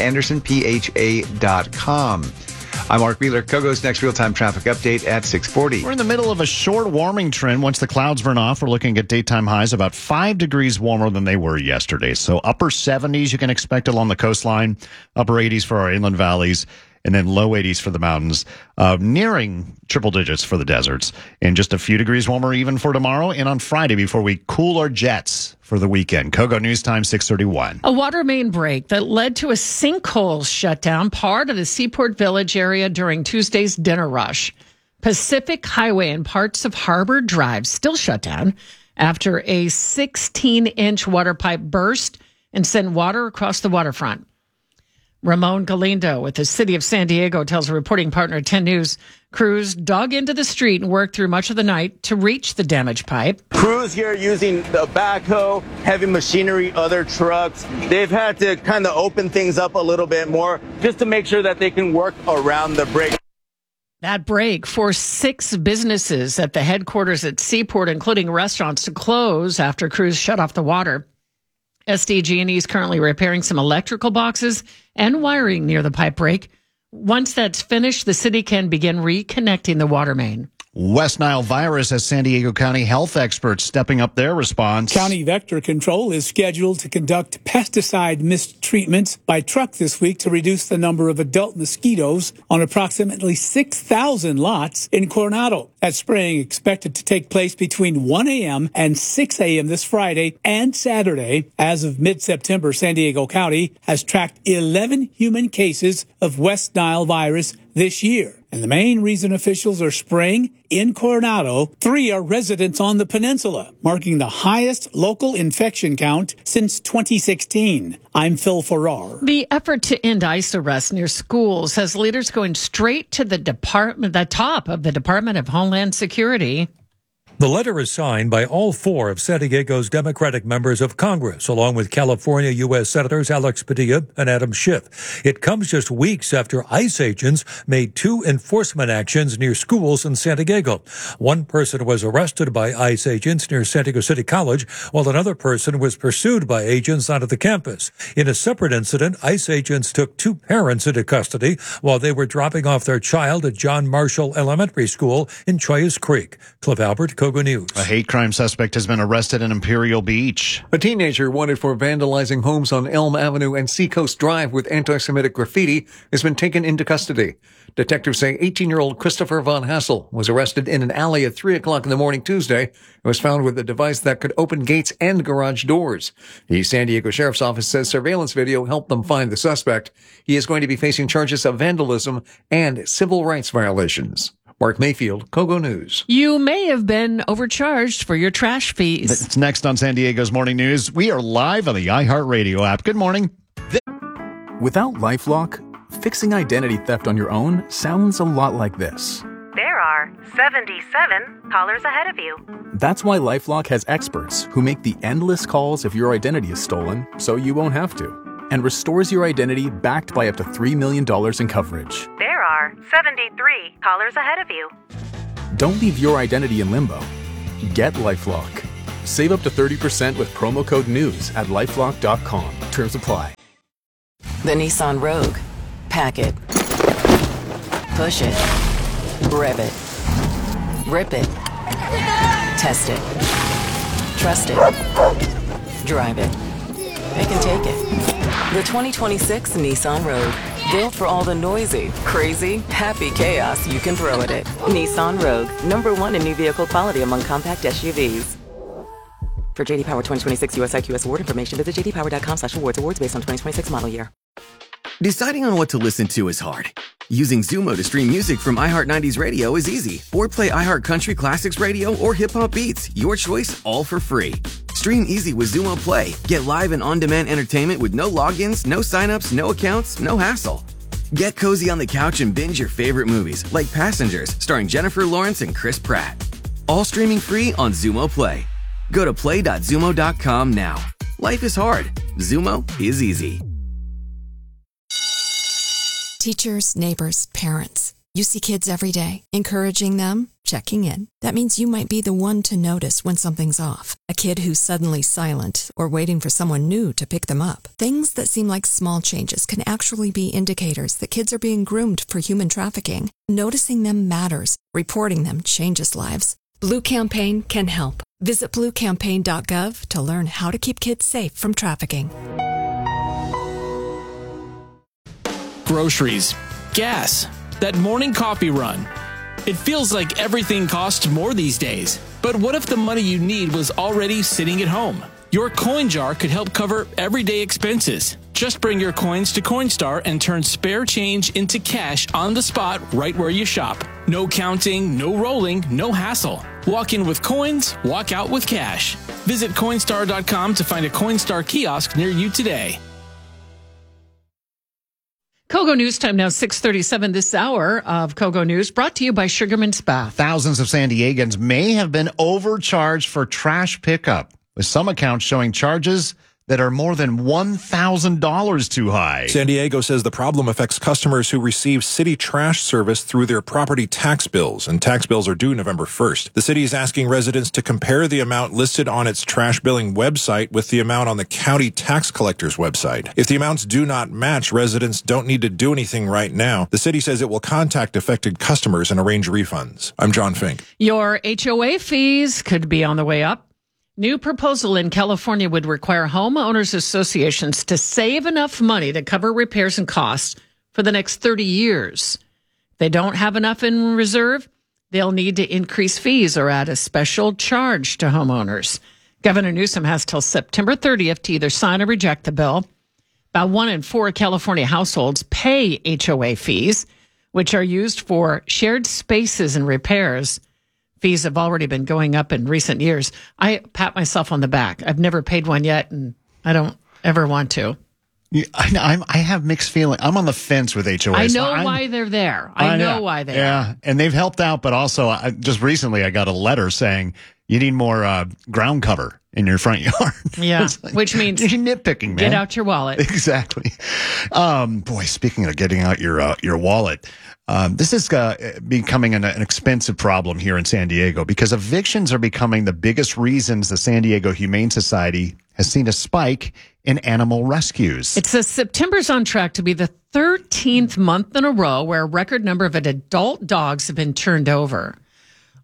AndersonPHA.com. I'm Mark Wheeler. Kogo's next real-time traffic update at 6:40. We're in the middle of a short warming trend. Once the clouds burn off, we're looking at daytime highs about 5 degrees warmer than they were yesterday. So upper 70s you can expect along the coastline, upper 80s for our inland valleys, and then low 80s for the mountains, nearing triple digits for the deserts, and just a few degrees warmer even for tomorrow and on Friday before we cool our jets for the weekend. Kogo News Time 6:31. A water main break that led to a sinkhole shutdown part of the Seaport Village area during Tuesday's dinner rush. Pacific Highway and parts of Harbor Drive still shut down after a 16-inch water pipe burst and sent water across the waterfront. Ramon Galindo with the City of San Diego tells a reporting partner 10 News crews dug into the street and worked through much of the night to reach the damaged pipe. Crews here using the backhoe, heavy machinery, other trucks. They've had to kind of open things up a little bit more just to make sure that they can work around the break. That break forced 6 businesses at the headquarters at Seaport, including restaurants, to close after crews shut off the water. SDG&E is currently repairing some electrical boxes and wiring near the pipe break. Once that's finished, the city can begin reconnecting the water main. West Nile virus has San Diego County health experts stepping up their response. County Vector Control is scheduled to conduct pesticide mistreatments by truck this week to reduce the number of adult mosquitoes on approximately 6,000 lots in Coronado. That spraying expected to take place between 1 a.m. and 6 a.m. this Friday and Saturday. As of mid-September, San Diego County has tracked 11 human cases of West Nile virus this year. And the main reason officials are spraying in Coronado, 3 are residents on the peninsula, marking the highest local infection count since 2016. I'm Phil Farrar. The effort to end ICE arrests near schools has leaders going straight to the top of the Department of Homeland Security. The letter is signed by all 4 of San Diego's Democratic members of Congress, along with California U.S. Senators Alex Padilla and Adam Schiff. It comes just weeks after ICE agents made 2 enforcement actions near schools in San Diego. One person was arrested by ICE agents near San Diego City College, while another person was pursued by agents onto the campus. In a separate incident, ICE agents took 2 parents into custody while they were dropping off their child at John Marshall Elementary School in Chollas Creek. Cliff Albert, Kogo News. A hate crime suspect has been arrested in Imperial Beach. A teenager wanted for vandalizing homes on Elm Avenue and Seacoast Drive with anti-Semitic graffiti has been taken into custody. Detectives say 18-year-old Christopher Von Hassel was arrested in an alley at 3 o'clock in the morning Tuesday and was found with a device that could open gates and garage doors. The San Diego Sheriff's Office says surveillance video helped them find the suspect. He is going to be facing charges of vandalism and civil rights violations. Mark Mayfield, Kogo News. You may have been overcharged for your trash fees. It's next on San Diego's Morning News. We are live on the iHeartRadio app. Good morning. Without LifeLock, fixing identity theft on your own sounds a lot like this. There are 77 callers ahead of you. That's why LifeLock has experts who make the endless calls if your identity is stolen so you won't have to, and restores your identity backed by up to $3 million in coverage. There are 73 callers ahead of you. Don't leave your identity in limbo. Get LifeLock. Save up to 30% with promo code NEWS at LifeLock.com. Terms apply. The Nissan Rogue. Pack it. Push it. Rev it. Rip it. Test it. Trust it. Drive it. They can take it. The 2026 Nissan Rogue. Built for all the noisy, crazy, happy chaos you can throw at it. Nissan Rogue. #1 in new vehicle quality among compact SUVs. For JD Power 2026 US IQS award information, visit jdpower.com/awards. Awards based on 2026 model year. Deciding on what to listen to is hard. Using Zumo to stream music from iHeart 90s Radio is easy. Or play iHeart Country Classics Radio or Hip Hop Beats. Your choice, all for free. Stream easy with Zumo Play. Get live and on-demand entertainment with no logins, no signups, no accounts, no hassle. Get cozy on the couch and binge your favorite movies, like Passengers, starring Jennifer Lawrence and Chris Pratt. All streaming free on Zumo Play. Go to play.zumo.com now. Life is hard. Zumo is easy. Teachers, neighbors, parents. You see kids every day. Encouraging them, checking in. That means you might be the one to notice when something's off. A kid who's suddenly silent or waiting for someone new to pick them up. Things that seem like small changes can actually be indicators that kids are being groomed for human trafficking. Noticing them matters. Reporting them changes lives. Blue Campaign can help. Visit bluecampaign.gov to learn how to keep kids safe from trafficking. Groceries, gas, that morning coffee run. It feels like everything costs more these days. But what if the money you need was already sitting at home? Your coin jar could help cover everyday expenses. Just bring your coins to Coinstar and turn spare change into cash on the spot right where you shop. No counting, no rolling, no hassle. Walk in with coins, walk out with cash. Visit Coinstar.com to find a Coinstar kiosk near you today. Kogo News time now, 6:37 this hour of Kogo News, brought to you by Sugarman's Bath. Thousands of San Diegans may have been overcharged for trash pickup, with some accounts showing charges that are more than $1,000 too high. San Diego says the problem affects customers who receive city trash service through their property tax bills, and tax bills are due November 1st. The city is asking residents to compare the amount listed on its trash billing website with the amount on the county tax collector's website. If the amounts do not match, residents don't need to do anything right now. The city says it will contact affected customers and arrange refunds. I'm John Fink. Your HOA fees could be on the way up. New proposal in California would require homeowners associations to save enough money to cover repairs and costs for the next 30 years. If they don't have enough in reserve, they'll need to increase fees or add a special charge to homeowners. Governor Newsom has till September 30th to either sign or reject the bill. About 1 in 4 California households pay HOA fees, which are used for shared spaces and repairs. Fees have already been going up in recent years. I pat myself on the back. I've never paid one yet, and I don't ever want to. Yeah, I have mixed feelings. I'm on the fence with HOAs. I know why they're there. I know why they are. Yeah, and they've helped out, but also just recently I got a letter saying you need more ground cover in your front yard. Yeah, like, which means you're nitpicking, man. Get out your wallet. Exactly. Boy, speaking of getting out your wallet, this is becoming an expensive problem here in San Diego because evictions are becoming the biggest reasons the San Diego Humane Society has seen a spike in animal rescues. It says September's on track to be the 13th month in a row where a record number of adult dogs have been turned over.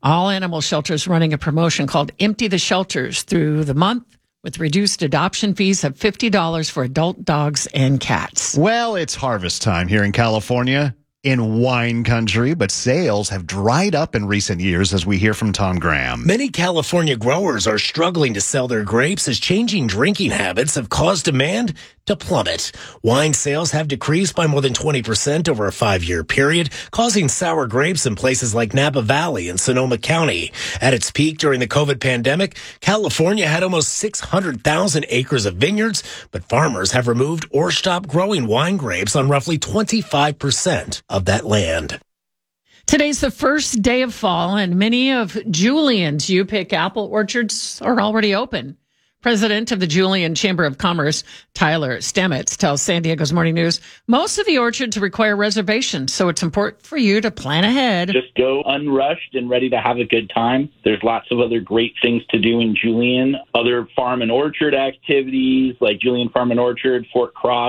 All animal shelters running a promotion called Empty the Shelters through the month with reduced adoption fees of $50 for adult dogs and cats. Well, it's harvest time here in California, in wine country, but sales have dried up in recent years, as we hear from Tom Graham. Many California growers are struggling to sell their grapes as changing drinking habits have caused demand to plummet. Wine sales have decreased by more than 20% over a 5-year period, causing sour grapes in places like Napa Valley and Sonoma County. At its peak during the COVID pandemic, California had almost 600,000 acres of vineyards, but farmers have removed or stopped growing wine grapes on roughly 25% of that land. Today's the first day of fall, and many of Julian's U-Pick apple orchards are already open. President of the Julian Chamber of Commerce, Tyler Stamets, tells San Diego's Morning News, most of the orchards require reservations, so it's important for you to plan ahead. Just go unrushed and ready to have a good time. There's lots of other great things to do in Julian. Other farm and orchard activities like Julian Farm and Orchard, Fort Cross,